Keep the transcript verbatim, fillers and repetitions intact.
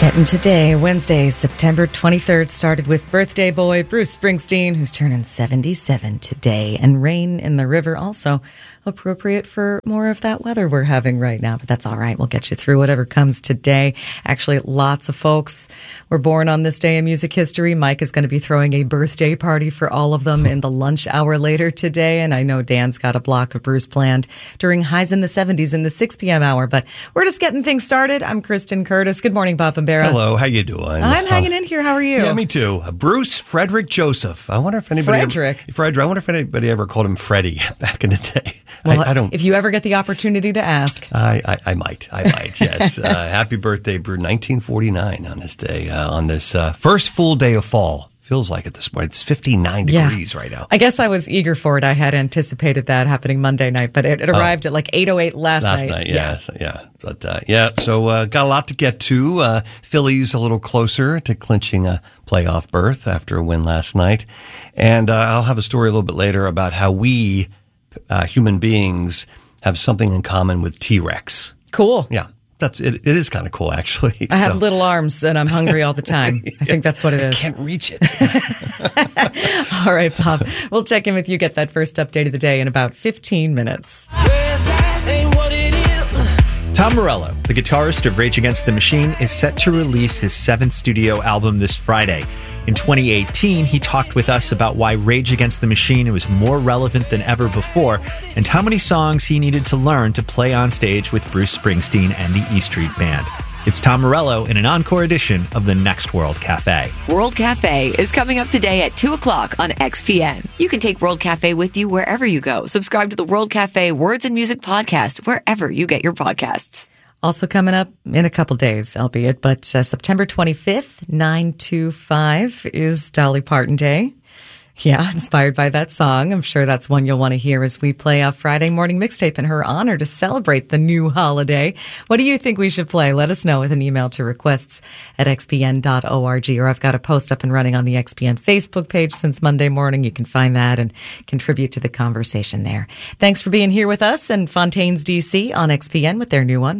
Getting today, Wednesday, September twenty-third, started with birthday boy Bruce Springsteen, who's turning seventy-seven today, and rain in the river, also appropriate for more of that weather we're having right now. But that's all right. We'll get you through whatever comes today. Actually, lots of folks were born on this day in music history. Mike is going to be throwing a birthday party for all of them in the lunch hour later today. And I know Dan's got a block of Bruce planned during Highs in the seventies in the six p.m. hour. But we're just getting things started. I'm Kristen Curtis. Good morning, Bob and Barra. Hello. How you doing? I'm hanging in here. How are you? Yeah, me too. Bruce Frederick Joseph. I wonder if anybody Frederick. Ever, Frederick. I wonder if anybody ever called him Freddie back in the day. Well, I, I don't. If you ever get the opportunity to ask, I, I, I might. I might. Yes. uh, happy birthday, Bruce. nineteen forty-nine on this day. Uh, on this uh, first full day of fall. Feels like at this point. It's fifty-nine yeah. degrees right now. I guess I was eager for it. I had anticipated that happening Monday night, but it, it arrived oh, at like eight oh eight last, last night. Last night, yeah. Yeah. yeah. But, uh, yeah, so uh, got a lot to get to. Uh, Phillies a little closer to clinching a playoff berth after a win last night. And uh, I'll have a story a little bit later about how we, uh, human beings, have something in common with T-Rex. Cool. Yeah. That's it. It is kind of cool, actually. I have so. little arms and I'm hungry all the time. I think yes, that's what it is. I can't reach it. All right, Bob. We'll check in with you. Get that first update of the day in about fifteen minutes. Tom Morello, the guitarist of Rage Against the Machine, is set to release his seventh studio album this Friday. In twenty eighteen, he talked with us about why Rage Against the Machine was more relevant than ever before and how many songs he needed to learn to play on stage with Bruce Springsteen and the E Street Band. It's Tom Morello in an encore edition of The Next World Cafe. World Cafe is coming up today at two o'clock on X P N. You can take World Cafe with you wherever you go. Subscribe to the World Cafe Words and Music podcast wherever you get your podcasts. Also coming up in a couple days, albeit, but uh, September twenty-fifth, nine two five is Dolly Parton Day. Yeah, inspired by that song. I'm sure that's one you'll want to hear as we play a Friday morning mixtape in her honor to celebrate the new holiday. What do you think we should play? Let us know with an email to requests at x p n dot org, or I've got a post up and running on the X P N Facebook page since Monday morning. You can find that and contribute to the conversation there. Thanks for being here with us and Fontaine's D C on X P N with their new one.